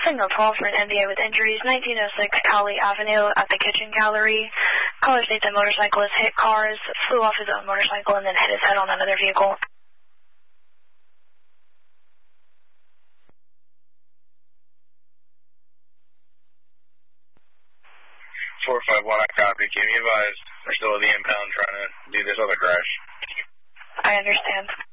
Signal 12 for an MVA with injuries, 1906 Cowley Avenue at the Kitchen Gallery. Caller states that motorcyclist hit cars, flew off his own motorcycle, and then hit his head on another vehicle. 451, I copy. Can you advise we're still at the impound trying to do this other crash? I understand.